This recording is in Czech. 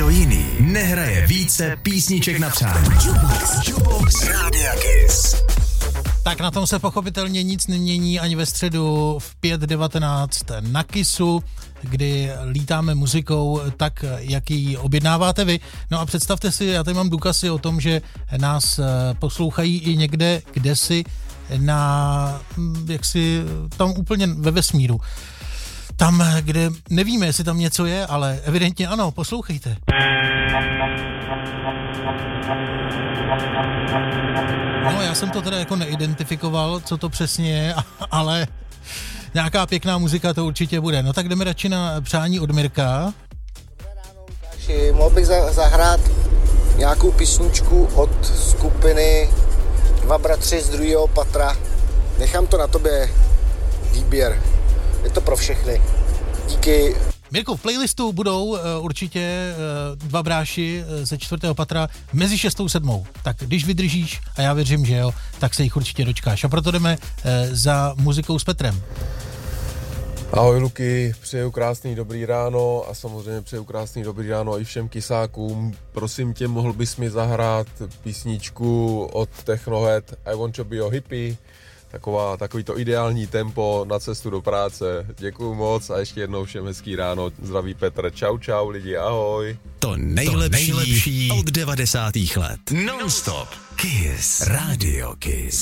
Kdo jiný nehraje více písniček na přání? Jukebox Rádia Kiss. Tak na tom se pochopitelně nic nemění ani ve středu v 5:19 na Kissu, kdy lítáme muzikou tak, jak ji objednáváte vy. No a představte si, já tady mám důkazy o tom, že nás poslouchají i někde, kdesi na, jaksi tam úplně ve vesmíru. Tam, kde nevíme, jestli tam něco je, ale evidentně ano, poslouchejte. No, já jsem to teda jako neidentifikoval, co to přesně je, ale nějaká pěkná muzika to určitě bude. No tak jdeme radši na přání od Mirka. Dobré ráno, Lukáši, mohl bych zahrát nějakou písničku od skupiny Dva bratři z druhého patra. Nechám to na tobě, výběr. Je to pro všechny. Díky. Mirku, v playlistu budou určitě dva bráši ze 4. patra mezi 6. a 7. Tak když vydržíš, a já věřím, že jo, tak se jich určitě dočkáš. A proto jdeme za muzikou s Petrem. Ahoj Luky, přeju krásný dobrý ráno a samozřejmě přeju krásný dobrý ráno i všem kysákům. Prosím tě, mohl bys mi zahrát písničku od Technohead I Want to be your hippie. Takový to ideální tempo na cestu do práce. Děkuju moc a ještě jednou všem hezký ráno. Zdraví Petr. Čau lidi, ahoj. To nejlepší od 90. let. Non-stop. Kiss. Radio Kiss.